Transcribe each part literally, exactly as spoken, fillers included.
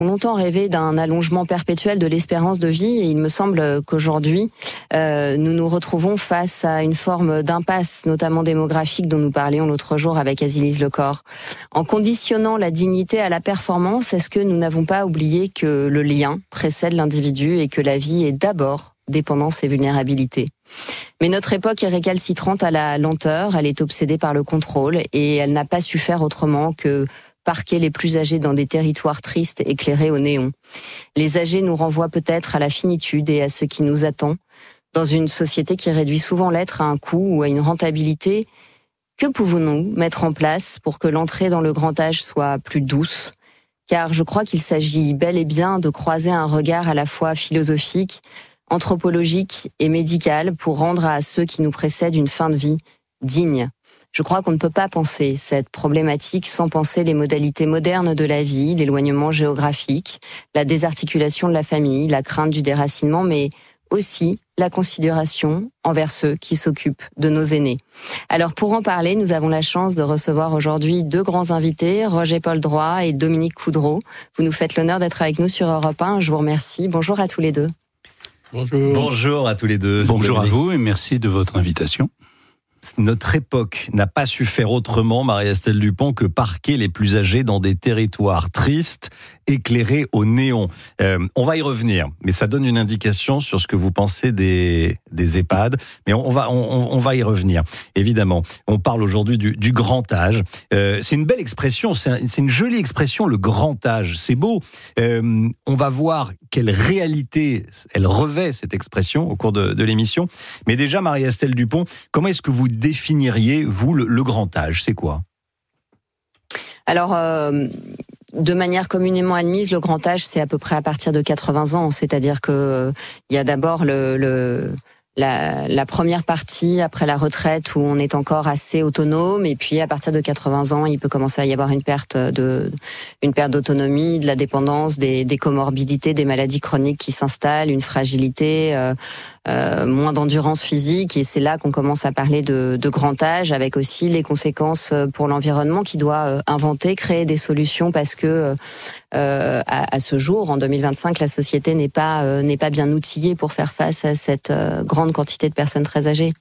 longtemps rêvé d'un allongement perpétuel de l'espérance de vie et il me semble qu'aujourd'hui, euh, nous nous retrouvons face à une forme d'impasse, notamment démographique, dont nous parlions l'autre jour avec Azilise Lecor. En conditionnant la dignité à la performance, est-ce que nous n'avons pas oublié que le lien précède l'individu et que la vie est d'abord dépendance et vulnérabilité? Mais notre époque est récalcitrante à la lenteur, elle est obsédée par le contrôle et elle n'a pas su faire autrement que parquer les plus âgés dans des territoires tristes éclairés au néon. Les âgés nous renvoient peut-être à la finitude et à ce qui nous attend. Dans une société qui réduit souvent l'être à un coût ou à une rentabilité, que pouvons-nous mettre en place pour que l'entrée dans le grand âge soit plus douce ? Car je crois qu'il s'agit bel et bien de croiser un regard à la fois philosophique, anthropologique et médical pour rendre à ceux qui nous précèdent une fin de vie digne. Je crois qu'on ne peut pas penser cette problématique sans penser les modalités modernes de la vie, l'éloignement géographique, la désarticulation de la famille, la crainte du déracinement, mais aussi la considération envers ceux qui s'occupent de nos aînés. Alors pour en parler, nous avons la chance de recevoir aujourd'hui deux grands invités, Roger-Paul Droit et Dominique Coudreau. Vous nous faites l'honneur d'être avec nous sur Europe un. Je vous remercie. Bonjour à tous les deux. Bonjour. Bonjour à tous les deux. Bonjour à vous et merci de votre invitation. Notre époque n'a pas su faire autrement, Marie-Estelle Dupont, que parquer les plus âgés dans des territoires tristes, éclairés au néon. Euh, on va y revenir, mais ça donne une indication sur ce que vous pensez des, des EHPAD. Mais on va, on, on va y revenir, évidemment. On parle aujourd'hui du, du grand âge. Euh, c'est une belle expression, c'est, un, c'est une jolie expression, le grand âge. C'est beau. Euh, on va voir quelle réalité elle revêt, cette expression, au cours de, de l'émission. Mais déjà, Marie-Estelle Dupont, comment est-ce que vous définiriez, vous, le, le grand âge? C'est quoi? Alors, euh, de manière communément admise, le grand âge, c'est à peu près à partir de quatre-vingts ans. C'est-à-dire que euh, il y a d'abord le... le La, la première partie après la retraite où on est encore assez autonome et puis à partir de quatre-vingts ans il peut commencer à y avoir une perte de une perte d'autonomie, de la dépendance, des, des comorbidités, des maladies chroniques qui s'installent, une fragilité, euh, euh, moins d'endurance physique et c'est là qu'on commence à parler de, de grand âge avec aussi les conséquences pour l'environnement qui doit inventer, créer des solutions parce que euh, à, à ce jour en deux mille vingt-cinq la société n'est pas euh, n'est pas bien outillée pour faire face à cette euh, grande quantité de personnes très âgées.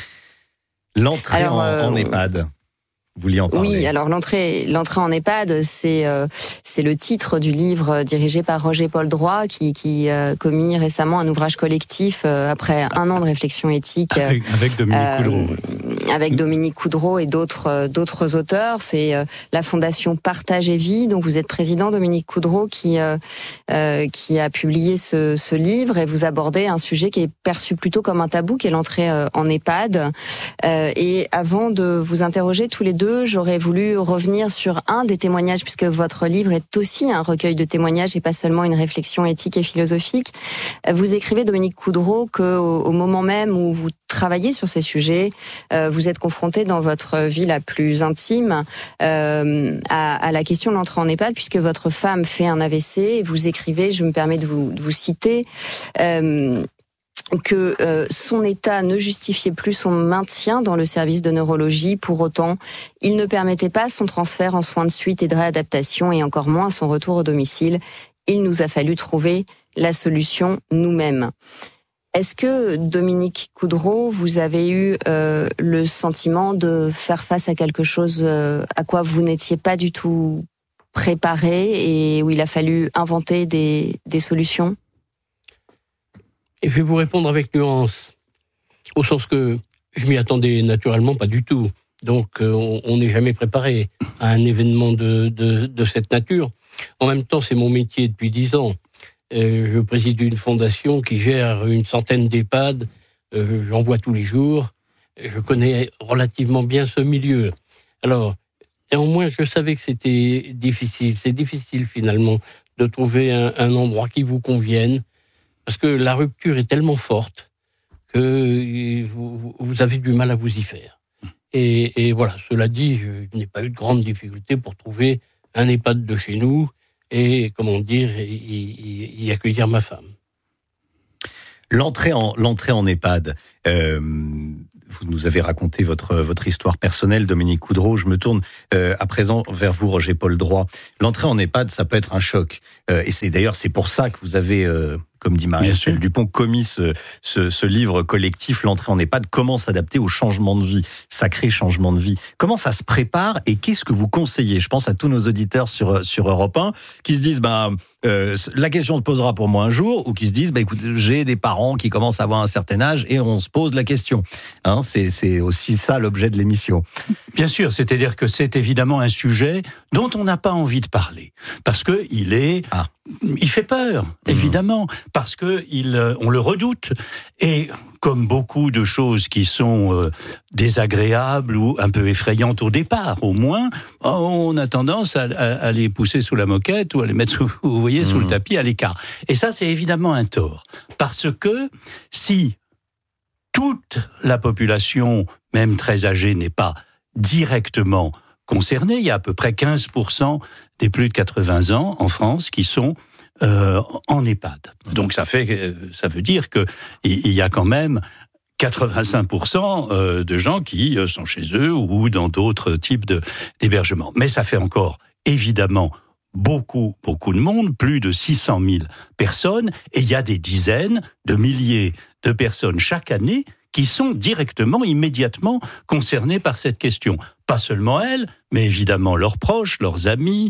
L'entrée alors, en, euh, en EHPAD, vous vouliez en parler? Oui, alors l'entrée, l'entrée en EHPAD, c'est euh, c'est le titre du livre dirigé par Roger-Paul Droit qui qui a commis récemment un ouvrage collectif euh, après un an de réflexion éthique avec, avec Dominique euh, Coudreau. Avec Dominique Coudreau et d'autres euh, d'autres auteurs. C'est euh, la Fondation Partage et Vie, dont vous êtes président, Dominique Coudreau, qui euh, euh, qui a publié ce, ce livre et vous abordez un sujet qui est perçu plutôt comme un tabou, qui est l'entrée euh, en EHPAD. Euh, et avant de vous interroger tous les deux, j'aurais voulu revenir sur un des témoignages, puisque votre livre est aussi un recueil de témoignages et pas seulement une réflexion éthique et philosophique. Vous écrivez, Dominique Coudreau, que au, au moment même où vous travaillez sur ces sujets, euh, vous êtes confronté dans votre vie la plus intime euh, à, à la question de l'entrée en EHPAD, puisque votre femme fait un A V C et vous écrivez, je me permets de vous, de vous citer, euh, que euh, son état ne justifiait plus son maintien dans le service de neurologie. Pour autant, il ne permettait pas son transfert en soins de suite et de réadaptation et encore moins son retour au domicile. Il nous a fallu trouver la solution nous-mêmes. Est-ce que, Dominique Coudreau, vous avez eu euh, le sentiment de faire face à quelque chose euh, à quoi vous n'étiez pas du tout préparé et où il a fallu inventer des, des solutions ? Et je vais vous répondre avec nuance, au sens que je m'y attendais naturellement pas du tout. Donc euh, on n'est jamais préparé à un événement de, de, de cette nature. En même temps, c'est mon métier depuis dix ans. Euh, je préside une fondation qui gère une centaine d'EHPAD. Euh, j'en vois tous les jours. Je connais relativement bien ce milieu. Alors, néanmoins, je savais que c'était difficile. C'est difficile finalement de trouver un, un endroit qui vous convienne. Parce que la rupture est tellement forte que vous, vous avez du mal à vous y faire. Et, et voilà, cela dit, je n'ai pas eu de grandes difficultés pour trouver un EHPAD de chez nous et, comment dire, y, y, y accueillir ma femme. L'entrée en, l'entrée en EHPAD, euh, vous nous avez raconté votre, votre histoire personnelle, Dominique Coudreau. Je me tourne euh, à présent vers vous, Roger-Paul Droit. L'entrée en EHPAD, ça peut être un choc. Euh, et c'est d'ailleurs, c'est pour ça que vous avez... Euh, comme dit Marie-Estelle Dupont, commis ce, ce, ce livre collectif, l'entrée en EHPAD, comment s'adapter au changement de vie, sacré changement de vie. Comment ça se prépare et qu'est-ce que vous conseillez? Je pense à tous nos auditeurs sur, sur Europe un qui se disent, bah, euh, la question se posera pour moi un jour, ou qui se disent, bah, écoute, j'ai des parents qui commencent à avoir un certain âge et on se pose la question. Hein, c'est, c'est aussi ça l'objet de l'émission. Bien sûr, c'est-à-dire que c'est évidemment un sujet dont on n'a pas envie de parler. Parce que il est... Ah. Il fait peur, évidemment, mmh. parce que il, on le redoute. Et comme beaucoup de choses qui sont euh, désagréables ou un peu effrayantes au départ, au moins, on a tendance à, à, à les pousser sous la moquette ou à les mettre sous, vous voyez, mmh. sous le tapis, à l'écart. Et ça, c'est évidemment un tort. Parce que si toute la population, même très âgée, n'est pas directement concernés. Il y a à peu près quinze pour cent des plus de quatre-vingts ans en France qui sont euh, en EHPAD. Donc ça fait, ça veut dire que il y a quand même quatre-vingt-cinq pour cent de gens qui sont chez eux ou dans d'autres types de, d'hébergements. Mais ça fait encore évidemment beaucoup, beaucoup de monde, plus de six cent mille personnes, et il y a des dizaines de milliers de personnes chaque année qui sont directement, immédiatement concernés par cette question. Pas seulement elles, mais évidemment leurs proches, leurs amis,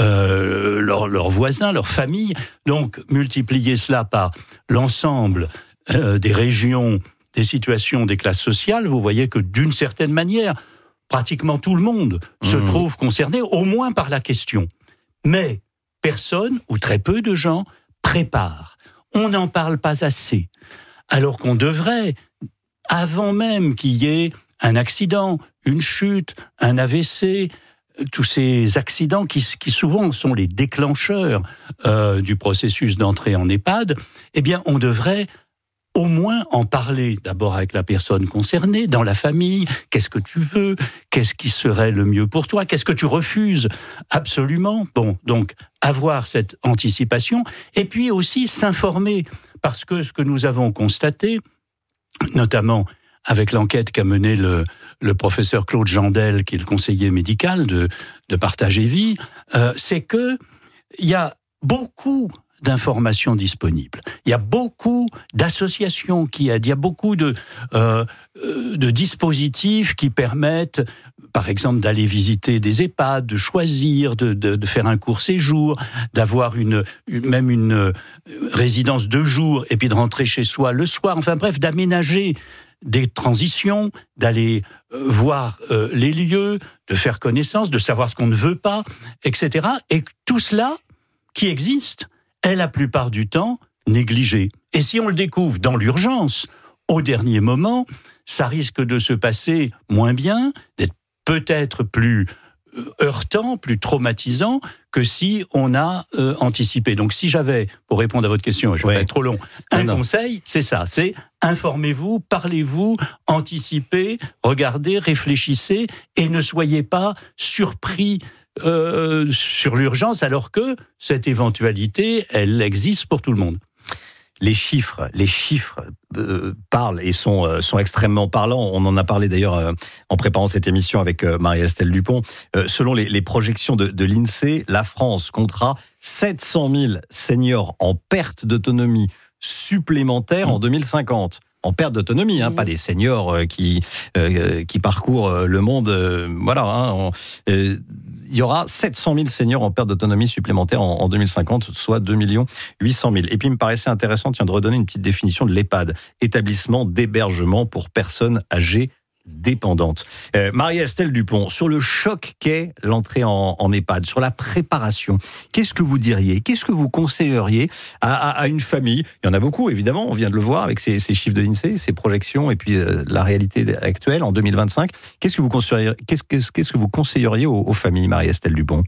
euh, leurs, leurs voisins, leurs familles. Donc, multiplier cela par l'ensemble euh, des régions, des situations, des classes sociales, vous voyez que d'une certaine manière, pratiquement tout le monde mmh. se trouve concerné, au moins par la question. Mais personne, ou très peu de gens, préparent. On n'en parle pas assez. Alors qu'on devrait... Avant même qu'il y ait un accident, une chute, un A V C, tous ces accidents qui, qui souvent sont les déclencheurs euh, du processus d'entrée en EHPAD, eh bien, on devrait au moins en parler d'abord avec la personne concernée, dans la famille. Qu'est-ce que tu veux? Qu'est-ce qui serait le mieux pour toi? Qu'est-ce que tu refuses? Absolument. Bon, donc, avoir cette anticipation et puis aussi s'informer. Parce que ce que nous avons constaté, notamment avec l'enquête qu'a menée le, le professeur Claude Jandel, qui est le conseiller médical de, de Partage et Vie, euh, c'est que il y a beaucoup d'informations disponibles. Il y a beaucoup d'associations qui aident. Il y a beaucoup de, euh, de dispositifs qui permettent, par exemple, d'aller visiter des EHPAD, de choisir, de, de, de faire un court séjour, d'avoir une, une, même une résidence de jour et puis de rentrer chez soi le soir. Enfin bref, d'aménager des transitions, d'aller euh, voir euh, les lieux, de faire connaissance, de savoir ce qu'on ne veut pas, et cetera. Et tout cela qui existe est la plupart du temps négligé. Et si on le découvre dans l'urgence, au dernier moment, ça risque de se passer moins bien, d'être peut-être plus heurtant, plus traumatisant que si on a euh, anticipé. Donc si j'avais, pour répondre à votre question, je ne vais pas être trop long, un non, conseil, non. c'est ça, c'est informez-vous, parlez-vous, anticipez, regardez, réfléchissez et ne soyez pas surpris euh, sur l'urgence alors que cette éventualité, elle existe pour tout le monde. Les chiffres, les chiffres euh, parlent et sont euh, sont extrêmement parlants. On en a parlé d'ailleurs euh, en préparant cette émission avec euh, Marie-Estelle Dupont. Euh, selon les, les projections de, de l'INSEE, la France comptera sept cent mille seniors en perte d'autonomie supplémentaire mmh. en deux mille cinquante. En perte d'autonomie, hein, mmh. pas des seniors euh, qui euh, qui parcourent le monde. Euh, voilà. Hein, on, euh, il y aura sept cent mille seniors en perte d'autonomie supplémentaire en, en deux mille cinquante, soit deux millions huit cent mille. Et puis, il me paraissait intéressant, tiens, de redonner une petite définition de l'EHPAD. Établissement d'hébergement pour personnes âgées dépendantes. Euh, Marie-Estelle Dupont, sur le choc qu'est l'entrée en, en EHPAD, sur la préparation, qu'est-ce que vous diriez, qu'est-ce que vous conseilleriez à, à, à une famille? Il y en a beaucoup, évidemment, on vient de le voir avec ces, ces chiffres de l'INSEE, ces projections et puis euh, la réalité actuelle en deux mille vingt-cinq. Qu'est-ce que vous conseilleriez, qu'est-ce, qu'est-ce, qu'est-ce que vous conseilleriez aux, aux familles, Marie-Estelle Dupont?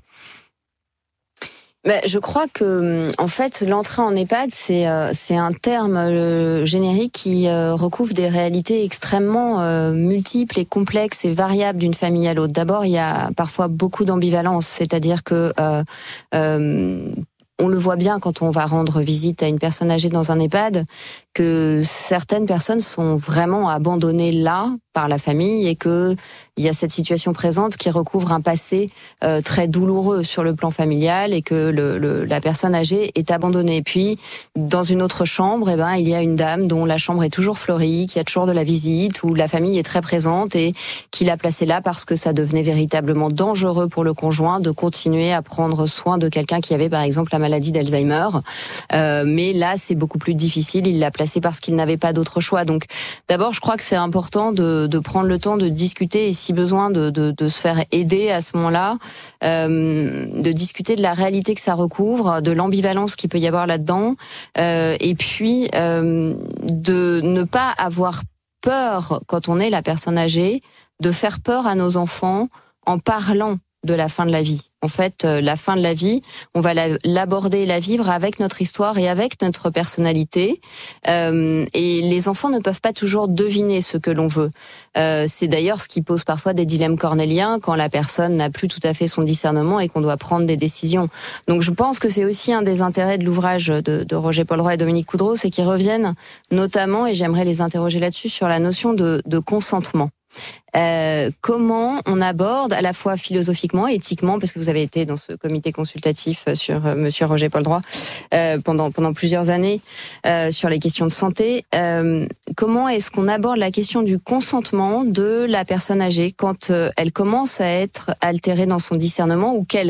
Ben, je crois que, en fait, l'entrée en EHPAD, c'est euh, c'est un terme euh, générique qui euh, recouvre des réalités extrêmement euh, multiples et complexes et variables d'une famille à l'autre. D'abord, il y a parfois beaucoup d'ambivalence, c'est-à-dire que euh, euh, on le voit bien quand on va rendre visite à une personne âgée dans un EHPAD, que certaines personnes sont vraiment abandonnées là par la famille et que il y a cette situation présente qui recouvre un passé euh, très douloureux sur le plan familial et que le, le, la personne âgée est abandonnée. Et puis, dans une autre chambre, eh ben, il y a une dame dont la chambre est toujours fleurie, qui a toujours de la visite, où la famille est très présente et qui l'a placée là parce que ça devenait véritablement dangereux pour le conjoint de continuer à prendre soin de quelqu'un qui avait, par exemple, la maladie d'Alzheimer. Euh, mais là, c'est beaucoup plus difficile. Il l'a placée parce qu'il n'avait pas d'autre choix. Donc, d'abord, je crois que c'est important de, de prendre le temps de discuter et si besoin de, de, de se faire aider à ce moment-là, euh, de discuter de la réalité que ça recouvre, de l'ambivalence qu'il peut y avoir là-dedans, euh, et puis euh, de ne pas avoir peur, quand on est la personne âgée, de faire peur à nos enfants en parlant de la fin de la vie. En fait, euh, la fin de la vie, on va la, l'aborder et la vivre avec notre histoire et avec notre personnalité. Euh, et les enfants ne peuvent pas toujours deviner ce que l'on veut. Euh, c'est d'ailleurs ce qui pose parfois des dilemmes cornéliens quand la personne n'a plus tout à fait son discernement et qu'on doit prendre des décisions. Donc je pense que c'est aussi un des intérêts de l'ouvrage de, de Roger Poldroy et Dominique Coudreau, c'est qu'ils reviennent notamment, et j'aimerais les interroger là-dessus, sur la notion de, de consentement. Euh, comment on aborde à la fois philosophiquement, éthiquement, parce que vous avez été dans ce comité consultatif sur euh, Monsieur Roger Poldroy euh, pendant pendant plusieurs années euh, sur les questions de santé. Euh, comment est-ce qu'on aborde la question du consentement de la personne âgée quand euh, elle commence à être altérée dans son discernement ou qu'elle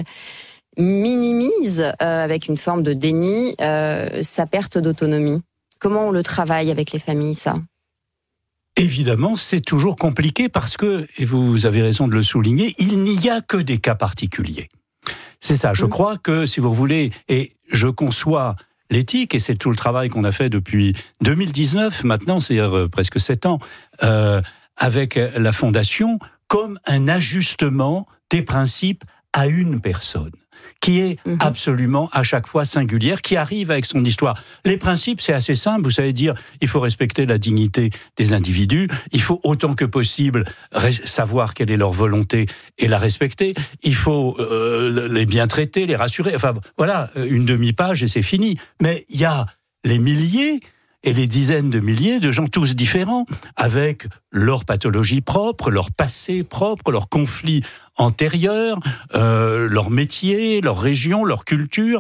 minimise euh, avec une forme de déni euh, sa perte d'autonomie? Comment on le travaille avec les familles, ça? Évidemment, c'est toujours compliqué parce que, et vous avez raison de le souligner, il n'y a que des cas particuliers. C'est ça, je mmh. crois que, si vous voulez, et je conçois l'éthique, et c'est tout le travail qu'on a fait depuis deux mille dix-neuf, maintenant, c'est-à-dire presque sept ans, euh, avec la Fondation, comme un ajustement des principes à une personne, qui est mmh. absolument à chaque fois singulière, qui arrive avec son histoire. Les principes, c'est assez simple, vous savez dire, il faut respecter la dignité des individus, il faut autant que possible savoir quelle est leur volonté et la respecter, il faut euh, les bien traiter, les rassurer, enfin voilà, une demi-page et c'est fini. Mais il y a les milliers et les dizaines de milliers de gens tous différents, avec leur pathologie propre, leur passé propre, leurs conflits antérieurs, euh, leur métier, leur région, leur culture.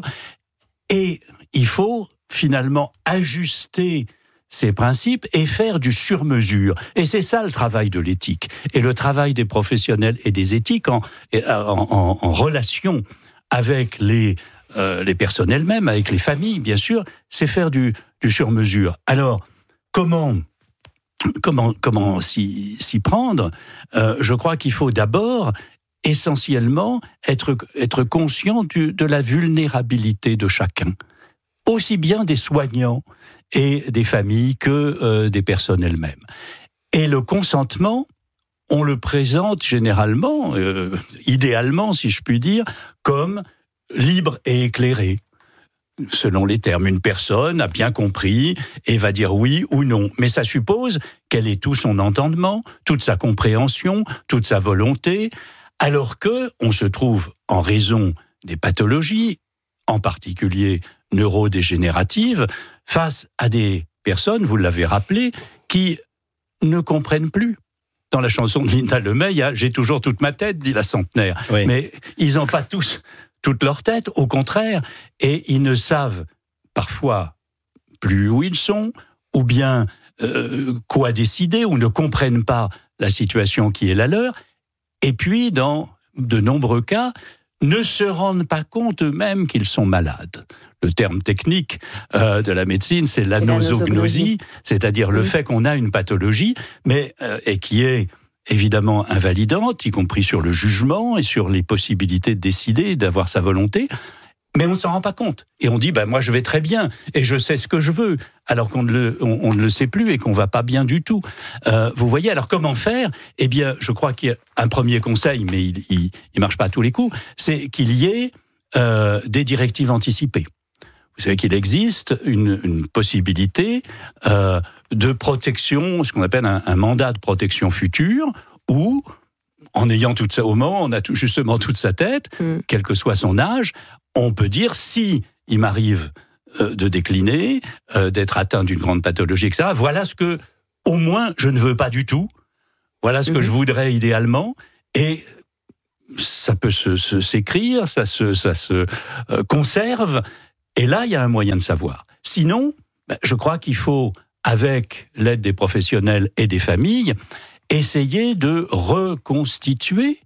Et il faut finalement ajuster ces principes et faire du sur-mesure. Et c'est ça le travail de l'éthique. Et le travail des professionnels et des éthiques en, en, en, en relation avec les... Euh, les personnes elles-mêmes, avec les familles, bien sûr, c'est faire du, du sur-mesure. Alors, comment, comment, comment s'y, s'y prendre ? euh, Je crois qu'il faut d'abord, essentiellement, être, être conscient du, de la vulnérabilité de chacun, aussi bien des soignants et des familles que euh, des personnes elles-mêmes. Et le consentement, on le présente généralement, euh, idéalement, si je puis dire, comme libre et éclairé, selon les termes. Une personne a bien compris et va dire oui ou non. Mais ça suppose qu'elle ait tout son entendement, toute sa compréhension, toute sa volonté, alors que on se trouve, en raison des pathologies, en particulier neurodégénératives, face à des personnes, vous l'avez rappelé, qui ne comprennent plus. Dans la chanson de Linda Lemay, il y a « J'ai toujours toute ma tête », dit la centenaire. Oui. Mais ils n'ont pas tous toute leur tête, au contraire, et ils ne savent parfois plus où ils sont, ou bien euh, quoi décider, ou ne comprennent pas la situation qui est la leur, et puis, dans de nombreux cas, ne se rendent pas compte eux-mêmes qu'ils sont malades. Le terme technique euh, de la médecine, c'est l'anosognosie, c'est-à-dire oui. le fait qu'on a une pathologie, mais euh, et qui est évidemment invalidante, y compris sur le jugement et sur les possibilités de décider, d'avoir sa volonté, mais on ne s'en rend pas compte. Et on dit, ben, moi je vais très bien, et je sais ce que je veux, alors qu'on ne le, on, on ne le sait plus et qu'on ne va pas bien du tout. Euh, vous voyez, alors comment faire ? Eh bien, je crois qu'il y a un premier conseil, mais il ne marche pas à tous les coups, c'est qu'il y ait euh, des directives anticipées. Vous savez qu'il existe une, une possibilité euh, de protection, ce qu'on appelle un, un mandat de protection future, où, en ayant toute sa, au moment, on a tout, justement toute sa tête, mm. quel que soit son âge, on peut dire, si il m'arrive euh, de décliner, euh, d'être atteint d'une grande pathologie, et cetera, voilà ce que, au moins, je ne veux pas du tout. Voilà ce que mmh. je voudrais idéalement. Et ça peut se, se, s'écrire, ça se, ça se euh, conserve. Et là, il y a un moyen de savoir. Sinon, ben, je crois qu'il faut, avec l'aide des professionnels et des familles, essayer de reconstituer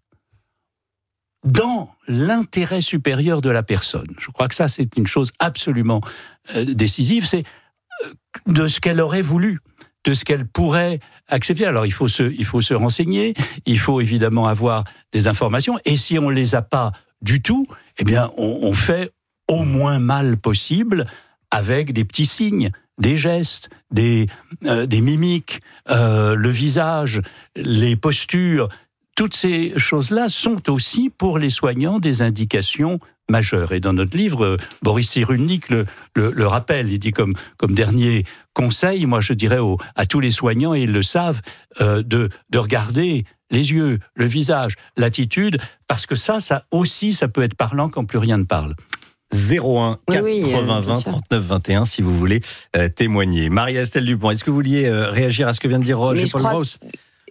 dans l'intérêt supérieur de la personne. Je crois que ça, c'est une chose absolument euh, décisive. C'est euh, de ce qu'elle aurait voulu, de ce qu'elle pourrait accepter. Alors, il faut se, il faut se renseigner, il faut évidemment avoir des informations, et si on ne les a pas du tout, eh bien, on, on fait au moins mal possible avec des petits signes, des gestes, des, euh, des mimiques, euh, le visage, les postures. Toutes ces choses-là sont aussi, pour les soignants, des indications majeures. Et dans notre livre, Boris Cyrulnik le, le, le rappelle. Il dit comme, comme dernier conseil, moi je dirais aux, à tous les soignants, et ils le savent, euh, de, de regarder les yeux, le visage, l'attitude, parce que ça, ça aussi, ça peut être parlant quand plus rien ne parle. zéro un oui, oui, quatre-vingts vingt trente-neuf vingt et un si vous voulez euh, témoigner. Marie-Estelle Dupont, est-ce que vous vouliez euh, réagir à ce que vient de dire Roger Paul Braus ?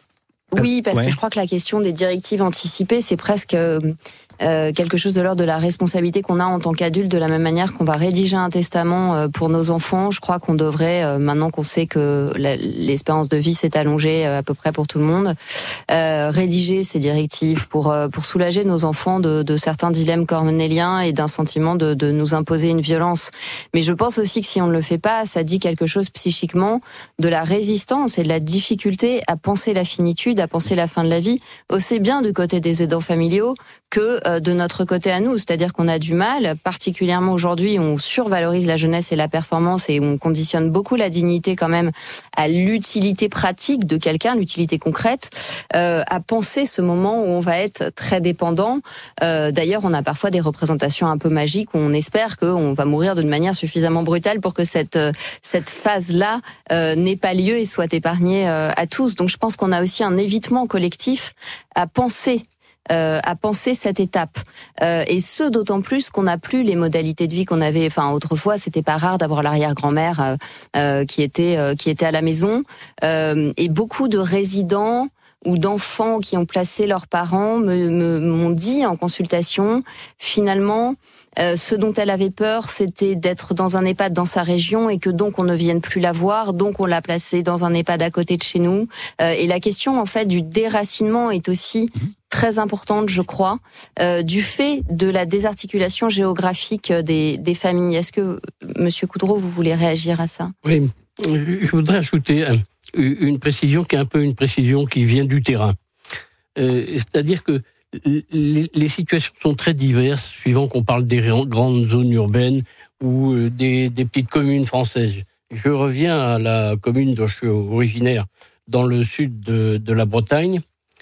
Oui, parce ouais. que je crois que la question des directives anticipées, c'est presque euh, euh, quelque chose de l'ordre de la responsabilité qu'on a en tant qu'adulte, de la même manière qu'on va rédiger un testament euh, pour nos enfants. Je crois qu'on devrait, euh, maintenant qu'on sait que la, l'espérance de vie s'est allongée euh, à peu près pour tout le monde, euh, rédiger ces directives pour euh, pour soulager nos enfants de, de certains dilemmes cornéliens et d'un sentiment de, de nous imposer une violence. Mais je pense aussi que si on ne le fait pas, ça dit quelque chose psychiquement de la résistance et de la difficulté à penser la finitude, à penser la fin de la vie, aussi bien du côté des aidants familiaux que euh, de notre côté à nous. C'est-à-dire qu'on a du mal, particulièrement aujourd'hui, on survalorise la jeunesse et la performance et on conditionne beaucoup la dignité quand même à l'utilité pratique de quelqu'un, l'utilité concrète, euh, à penser ce moment où on va être très dépendant. Euh, d'ailleurs, on a parfois des représentations un peu magiques où on espère qu'on va mourir d'une manière suffisamment brutale pour que cette, cette phase-là euh, n'ait pas lieu et soit épargnée euh, à tous. Donc je pense qu'on a aussi un évitement collectif à penser Euh, à penser cette étape, euh, et ce d'autant plus qu'on n'a plus les modalités de vie qu'on avait. Enfin, autrefois, c'était pas rare d'avoir l'arrière-grand-mère euh, euh, qui était euh, qui était à la maison, euh, et beaucoup de résidents ou d'enfants qui ont placé leurs parents me, me, m'ont dit en consultation, finalement, euh, ce dont elle avait peur, c'était d'être dans un EHPAD dans sa région et que donc on ne vienne plus la voir, donc on l'a placée dans un EHPAD à côté de chez nous. Euh, et la question, en fait, du déracinement est aussi très importante, je crois, euh, du fait de la désarticulation géographique des, des familles. Est-ce que, Monsieur Coudreau, vous voulez réagir à ça ? Oui, je voudrais ajouter un une précision qui est un peu une précision qui vient du terrain. Euh, c'est-à-dire que les, les situations sont très diverses, suivant qu'on parle des grandes zones urbaines ou des, des petites communes françaises. Je reviens à la commune dont je suis originaire, dans le sud de, de la Bretagne.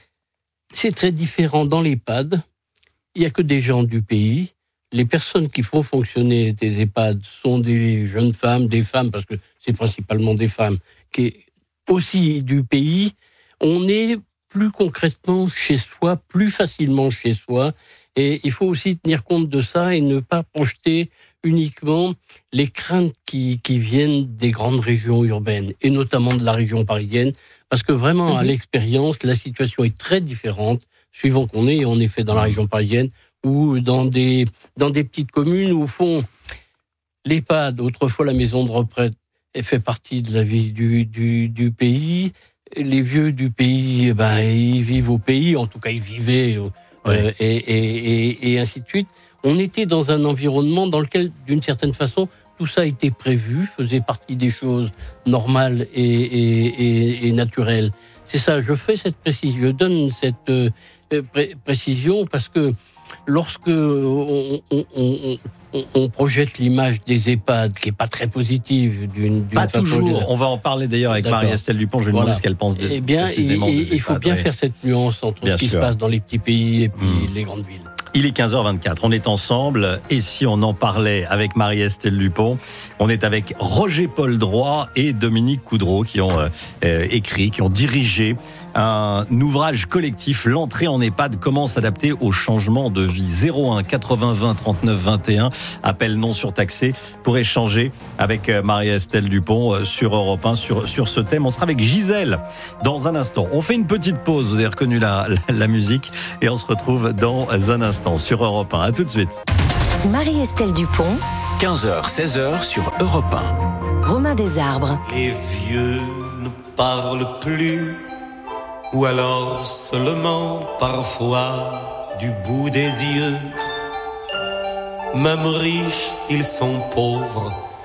C'est très différent dans l'EHPAD. Il n'y a que des gens du pays. Les personnes qui font fonctionner des EHPAD sont des jeunes femmes, des femmes, parce que c'est principalement des femmes, qui aussi du pays. On est plus concrètement chez soi, plus facilement chez soi, et il faut aussi tenir compte de ça et ne pas projeter uniquement les craintes qui, qui viennent des grandes régions urbaines, et notamment de la région parisienne, parce que vraiment, mmh. à l'expérience, la situation est très différente, suivant qu'on est, en effet, dans la région parisienne, ou dans des, dans des petites communes où, au fond, l'EHPAD, autrefois la maison de retraite, elle fait partie de la vie du, du, du pays. Les vieux du pays, ben, ils vivent au pays, en tout cas ils vivaient, euh, ouais. et, et, et, et ainsi de suite. On était dans un environnement dans lequel, d'une certaine façon, tout ça était prévu, faisait partie des choses normales et, et, et, et naturelles. C'est ça, je fais cette précision, je donne cette euh, pré- précision parce que lorsque on, on, on, on, on projette l'image des EHPAD, qui est pas très positive, d'une, d'une pas façon toujours. De... On va en parler d'ailleurs avec D'accord. Marie-Estelle Dupont. Je vais lui voilà. demander ce qu'elle pense de, eh bien, précisément il, des EHPAD. il faut bien ouais. faire cette nuance entre bien ce qui sûr. se passe dans les petits pays et puis mmh. les grandes villes. Il est quinze heures vingt-quatre, on est ensemble et si on en parlait avec Marie-Estelle Dupont, on est avec Roger-Paul Droit et Dominique Coudreau qui ont euh, écrit, qui ont dirigé un ouvrage collectif, L'entrée en EHPAD, comment s'adapter au changement de vie. zéro un quatre-vingts vingt trente-neuf vingt et un, appel non surtaxé pour échanger avec Marie-Estelle Dupont sur Europe un sur, sur ce thème. On sera avec Gisèle dans un instant. On fait une petite pause, vous avez reconnu la, la, la musique et on se retrouve dans un instant sur Europe un. À tout de suite. Marie-Estelle Dupont, quinze heures seize heures sur Europe un. Romain Desarbres. Les vieux ne parlent plus, ou alors seulement parfois du bout des yeux. Même riches, ils sont pauvres,